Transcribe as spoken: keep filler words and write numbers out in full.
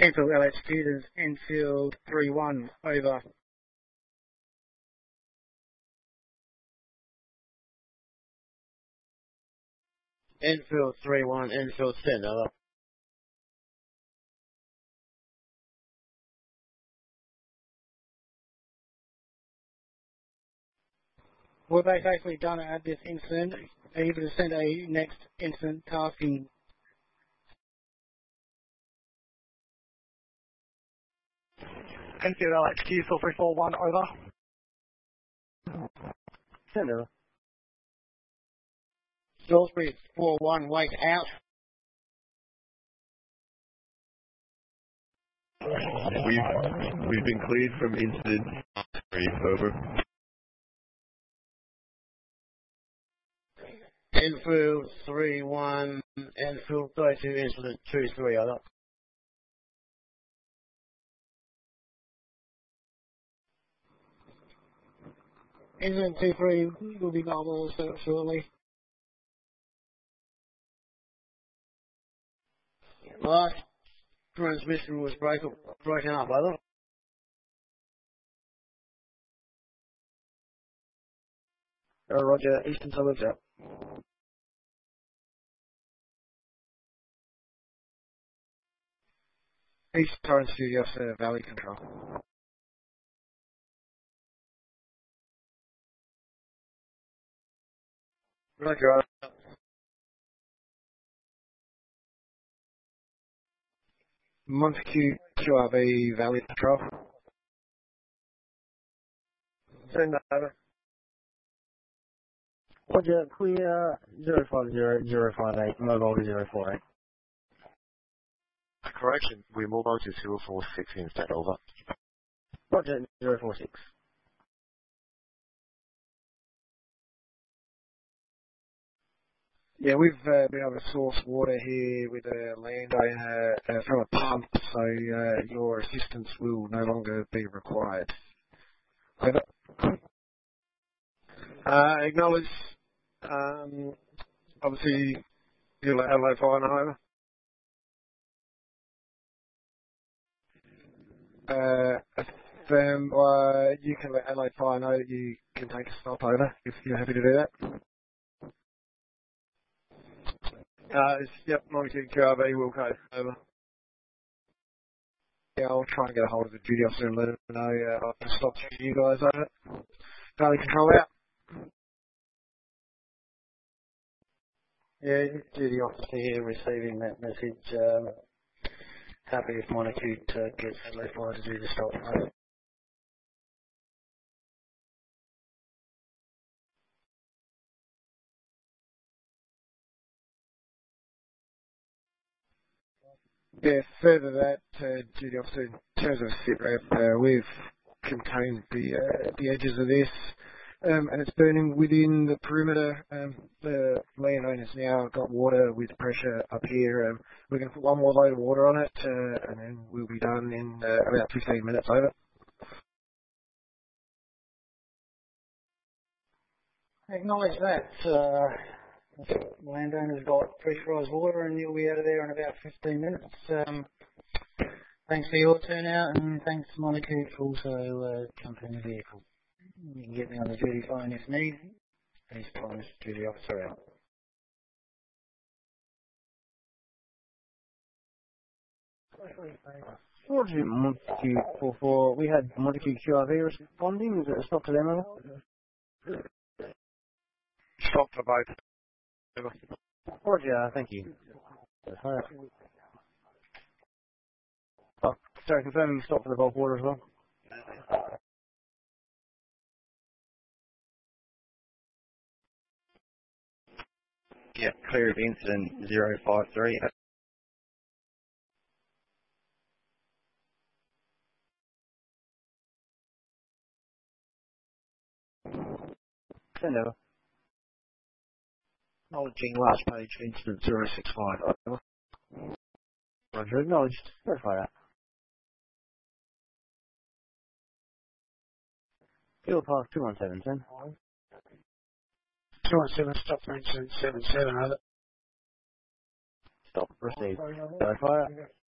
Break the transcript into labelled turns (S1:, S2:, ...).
S1: Enfield L H Peters, Enfield three one, over.
S2: Enfield three one, Enfield ten, over.
S1: Were they safely done at this incident? Are you able to send a next incident tasking? Enfield L H Q four three four one, over.
S2: ten, over. Salisbury four one, wake out.
S3: We've, we've been cleared from incident three, over.
S2: Enfield three one, Enfield thirty-two, incident two three, over.
S1: Incident two three will be normal shortly.
S2: Last transmission was break, broken up, over. Oh, Roger, Eastern Suburbs out.
S4: East Torrens Studios, uh, Valley Control.
S2: Roger.
S4: Montague Q R V, Valley Control.
S2: Send over. Roger, clear zero five zero zero five eight, mobile to zero four eight.
S3: Correction, we mobile to zero four six instead, over.
S2: Roger, zero four six.
S4: Yeah, we've uh, been able to source water here with a landowner uh, from a pump, so uh, your assistance will no longer be required. Over. Uh, acknowledge. Um, obviously, you'll let Adelaide Fire know, over. Uh, affirm, uh, you can let Adelaide Fire know that you can take a stop, over, if you're happy to do that. Uh, it's, yep, Montague Q R V, Wilco, over. Yeah, I'll try and get a hold of the duty officer and let him know uh, I'll just stop through you guys, over. Valley Control out.
S2: Yeah, duty officer here receiving that message. Um, happy if Montague to get Adelaide Fire to do the stop. Over.
S4: Yeah, further that, uh, duty officer, in terms of a sit rep, uh, we've contained the uh, the edges of this, um, and it's burning within the perimeter. Um, the landowner's now got water with pressure up here. Um, we're going to put one more load of water on it, uh, and then we'll be done in uh, about fifteen minutes, over.
S1: Acknowledge that. Uh, landowner's got pressurised water and you'll be out of there in about fifteen minutes. Um, thanks for your turnout and thanks to Montague for also uh, jumping in the vehicle. You can get me on the duty phone if need. Please promise duty officer out.
S2: Roger, Montague four four. We had Montague Q R V responding. Is it a stop to them, over?
S4: Stop for both. Over.
S2: Roger, thank you. Oh, sorry, confirming stop for the bulk water as well.
S5: Yeah, clear of incident zero five three.
S2: Send over.
S4: Acknowledging last page, incident zero six five, over.
S2: Roger, acknowledged. Verify that. Field path two one seven, ten.
S4: two one seven, stop for incident seven seven, over.
S2: Stop, received. Verify that.